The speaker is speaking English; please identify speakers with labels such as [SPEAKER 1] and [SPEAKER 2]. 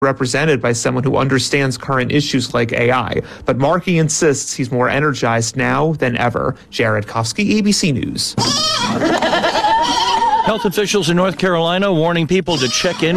[SPEAKER 1] represented by someone who understands current issues like AI. But Markey insists he's more energized now than ever. Jared Kofsky, ABC News.
[SPEAKER 2] Health officials in North Carolina warning people to check in